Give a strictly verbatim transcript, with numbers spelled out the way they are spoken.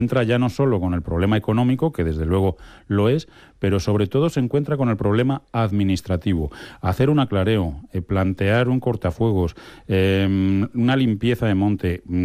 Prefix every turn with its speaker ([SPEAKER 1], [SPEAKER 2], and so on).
[SPEAKER 1] encuentra ya no solo con el problema económico, que desde luego lo es, pero sobre todo se encuentra con el problema administrativo. Hacer un aclareo, eh, plantear un cortafuegos, eh, una limpieza de monte,